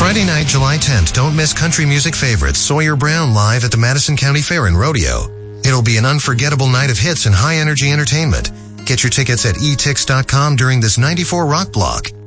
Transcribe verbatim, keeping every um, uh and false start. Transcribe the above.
Friday night, July tenth, don't miss country music favorites Sawyer Brown live at the Madison County Fair and Rodeo. It'll be an unforgettable night of hits and high-energy entertainment. Get your tickets at e tix dot com during this ninety-four Rock Block.